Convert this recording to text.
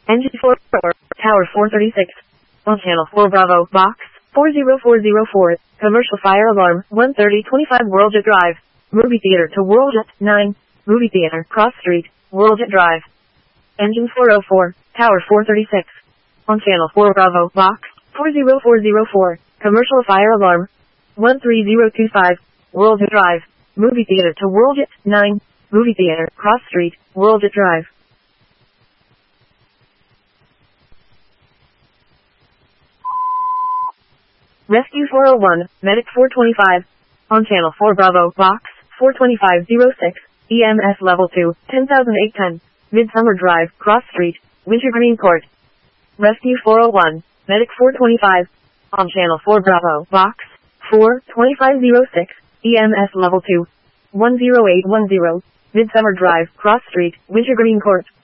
Engine 4, Tower 436. On channel 4 Bravo, box 40404. Commercial fire alarm 13025 Worldjet Drive. Movie theater to Worldjet 9. Movie theater, Cross Street, Worldjet Drive. Engine 404, Tower 436. On channel 4 Bravo, box 40404. Commercial fire alarm 13025 Worldjet Drive. Movie theater to Worldjet 9. Movie theater, Cross Street, Worldjet Drive. Rescue 401, Medic 425. On channel 4 Bravo, box 42506. EMS level 2, 10810. Midsummer Drive, Cross Street, Wintergreen Court. Rescue 401, Medic 425. On channel 4 Bravo, box 42506. EMS level 2, 10810. Midsummer Drive, Cross Street, Wintergreen Court.